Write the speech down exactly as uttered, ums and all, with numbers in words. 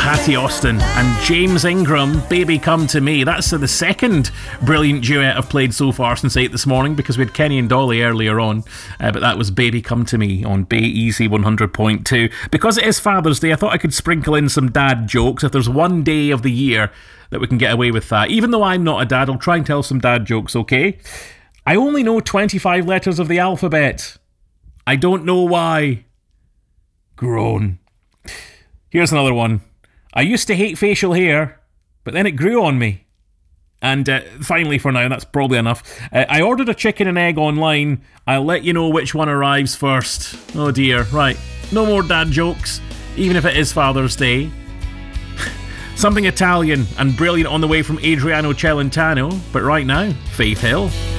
Patty Austin and James Ingram, Baby Come to Me. That's the second brilliant duet I've played so far since eight this morning, because we had Kenny and Dolly earlier on, uh, but that was Baby Come to Me on Bay Easy one hundred point two. Because it is Father's Day, I thought I could sprinkle in some dad jokes. If there's one day of the year that we can get away with that, even though I'm not a dad, I'll try and tell some dad jokes, okay? I only know twenty-five letters of the alphabet. I don't know why. Groan. Here's another one. I used to hate facial hair, but then it grew on me. And uh, finally, for now, that's probably enough. Uh, I ordered a chicken and egg online. I'll let you know which one arrives first. Oh dear, right. No more dad jokes, even if it is Father's Day. Something Italian and brilliant on the way from Adriano Celentano, but right now, Faith Hill.